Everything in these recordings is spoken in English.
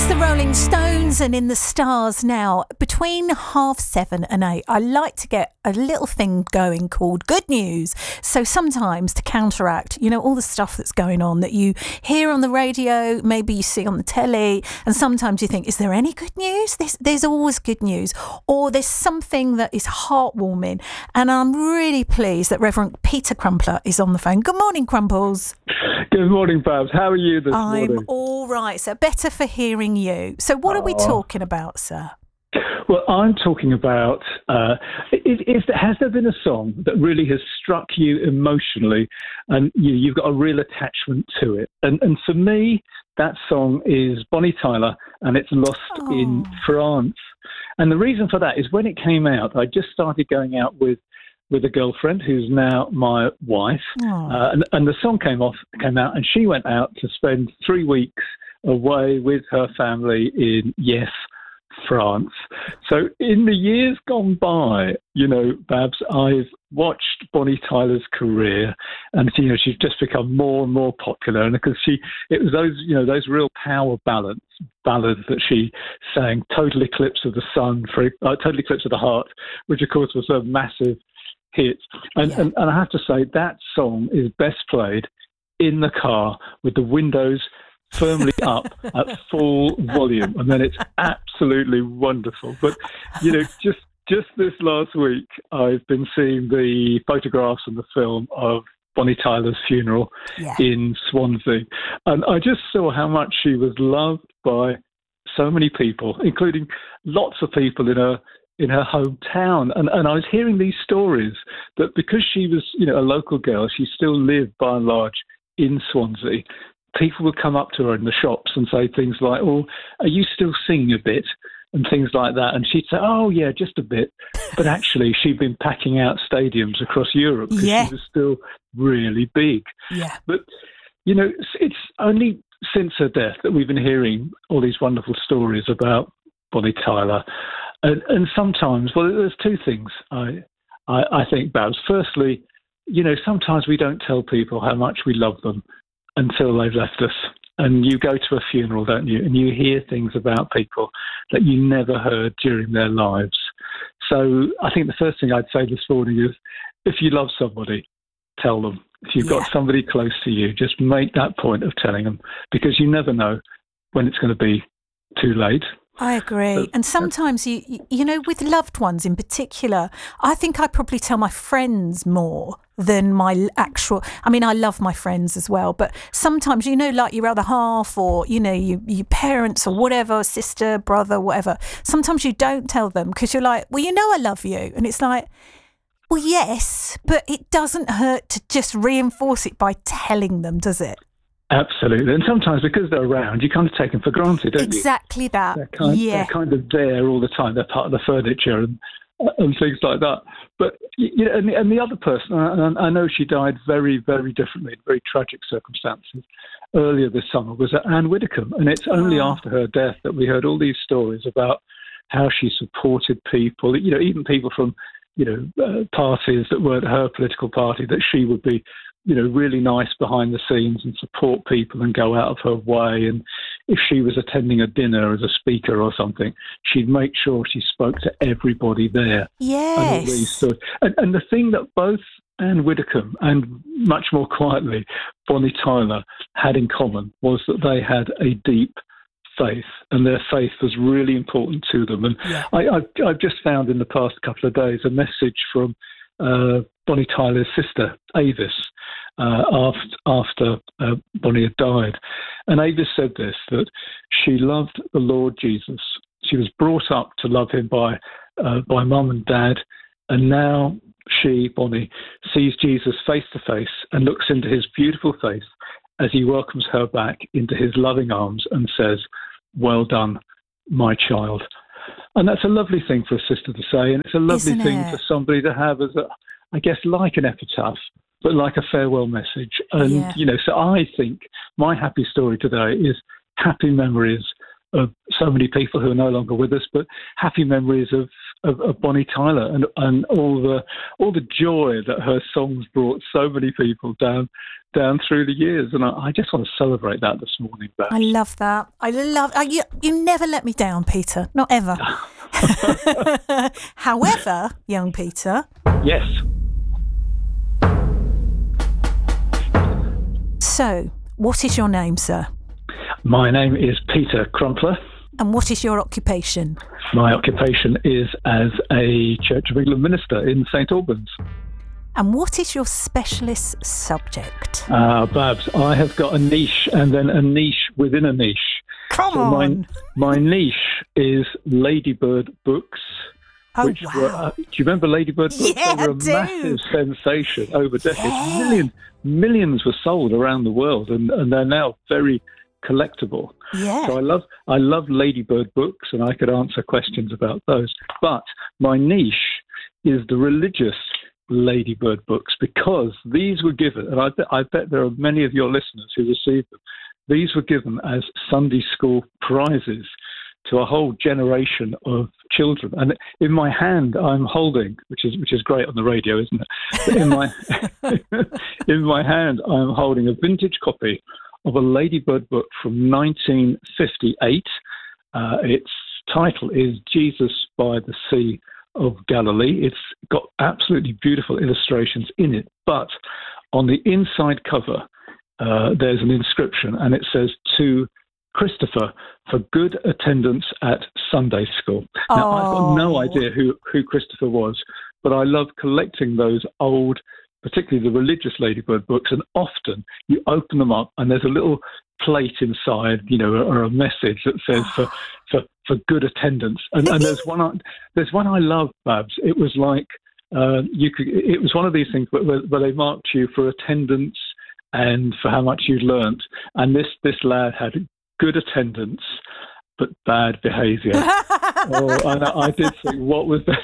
the Rolling Stones and In the Stars now. Between 7:30 and 8, I like to get a little thing going called Good News. So sometimes to counteract, all the stuff that's going on that you hear on the radio, maybe you see on the telly, and sometimes you think, is there any good news? There's always good news. Or there's something that is heartwarming. And I'm really pleased that Reverend Peter Crumpler is on the phone. Good morning, Crumples. Good morning, Babs. How are you this morning? I'm all right, so better for hearing you. So what are we talking about, sir? Well, I'm talking about, has there been a song that really has struck you emotionally and you've got a real attachment to it? And for me, that song is Bonnie Tyler, and it's Lost in France. And the reason for that is when it came out, I just started going out with a girlfriend who's now my wife. And the song came out, and she went out to spend 3 weeks away with her family in, France. So in the years gone by, Babs, I've watched Bonnie Tyler's career, and she's just become more and more popular. And because it was those real power ballads that she sang, Total Eclipse of the Sun, Total Eclipse of the Heart, which of course was a massive hit. And I have to say that song is best played in the car with the windows firmly up at full volume, and then it's absolutely wonderful. But just this last week, I've been seeing the photographs and the film of Bonnie Tyler's funeral in Swansea, and I just saw how much she was loved by so many people, including lots of people in her hometown. And I was hearing these stories that because she was a local girl, she still lived by and large in Swansea. People would come up to her in the shops and say things like, "Oh, are you still singing a bit?" and things like that. And she'd say, "Oh, yeah, just a bit." But actually, she'd been packing out stadiums across Europe because she was still really big. Yeah. But, it's only since her death that we've been hearing all these wonderful stories about Bonnie Tyler. And sometimes, there's two things I think, Babs. Firstly, sometimes we don't tell people how much we love them until they've left us. And you go to a funeral, don't you? And you hear things about people that you never heard during their lives. So I think the first thing I'd say this morning is, if you love somebody, tell them. If you've got somebody close to you, just make that point of telling them, because you never know when it's going to be too late. I agree. And sometimes, with loved ones in particular, I think I probably tell my friends more than my actual... I mean, I love my friends as well, but sometimes, like your other half or, your parents or whatever, sister, brother, whatever, sometimes you don't tell them because you're like, well, I love you. And it's like, well, yes, but it doesn't hurt to just reinforce it by telling them, does it? Absolutely. And sometimes because they're around, you kind of take them for granted, don't you? Exactly that. They're kind of there all the time. They're part of the furniture and things like that. But, and the other person, and I know she died very, very differently in very tragic circumstances earlier this summer, was Anne Widdecombe. And it's only after her death that we heard all these stories about how she supported people, even people from, parties that weren't her political party, that she would be really nice behind the scenes and support people and go out of her way. And if she was attending a dinner as a speaker or something, she'd make sure she spoke to everybody there. Yes. And the thing that both Anne Widdecombe and, much more quietly, Bonnie Tyler had in common was that they had a deep faith, and their faith was really important to them. And I've just found in the past couple of days a message from Bonnie Tyler's sister, Avis, after Bonnie had died. And Avis said this, that she loved the Lord Jesus. She was brought up to love him by mum and dad, and now she, Bonnie, sees Jesus face to face and looks into his beautiful face as he welcomes her back into his loving arms and says, "Well done, my child." And that's a lovely thing for a sister to say, and it's a lovely thing for somebody to have as like an epitaph, but like a farewell message. And, so I think my happy story today is happy memories of so many people who are no longer with us, but happy memories of of Bonnie Tyler and all the joy that her songs brought so many people down through the years. And I just want to celebrate that this morning, Babs. I love that. You never let me down, Peter. Not ever. However, young Peter. Yes. So, what is your name, sir? My name is Peter Crumpler. And what is your occupation? My occupation is as a Church of England minister in St Albans. And what is your specialist subject? Babs, I have got a niche and then a niche within a niche. Come on! My niche is Ladybird books. Oh, which wow. were, do you remember Ladybird books? Yeah, They were I a do. massive sensation over decades. Yeah. Millions were sold around the world, and they're now very collectible. Yeah. So I love Ladybird books, and I could answer questions about those. But my niche is the religious Ladybird books, because these were given, and I bet there are many of your listeners who received them. These were given as Sunday school prizes to a whole generation of children. And in my hand, I'm holding, which is great on the radio, isn't it? But in my hand, I'm holding a vintage copy of a Ladybird book from 1958. Its title is Jesus by the Sea of Galilee. It's got absolutely beautiful illustrations in it, but on the inside cover, there's an inscription, and it says, "To Christopher, for good attendance at Sunday school." Now, I've got no idea who Christopher was, but I love collecting those old, particularly the religious Ladybird books, and often you open them up and there's a little plate inside, or a message that says for good attendance. And there's one I love, Babs. It was like it was one of these things where they marked you for attendance and for how much you'd learnt. And this lad had good attendance but bad behaviour. And I did think, what was the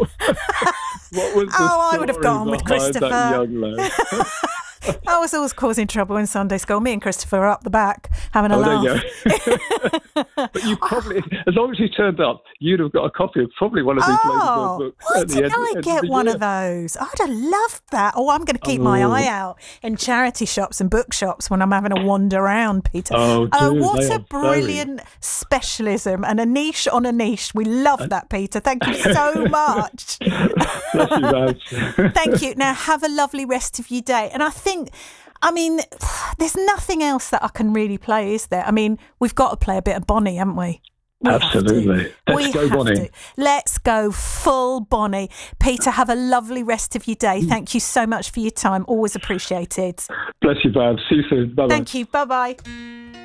I would have gone with behind Christopher. that young lad? I was always causing trouble in Sunday school. Me and Christopher are up the back having a laugh. There you go. But you probably, as long as you turned up, you'd have got a copy of probably one of these Ladybird books. Why at the didn't end I of get the one year. of those? I'd have loved that. I'm going to keep my eye out in charity shops and bookshops when I'm having a wander around, Peter. Oh, dude, what they a are brilliant specialism and a niche on a niche. We love that, Peter. Thank you so much. Bless you, Babs. Thank you. Now, have a lovely rest of your day. And I mean, there's nothing else that I can really play, is there? I mean, we've got to play a bit of Bonnie, haven't we? Absolutely. Let's go, Bonnie. Let's go full Bonnie. Peter, have a lovely rest of your day. Thank you so much for your time. Always appreciated. Bless you, Babs. See you soon. Bye-bye. Thank you. Bye-bye.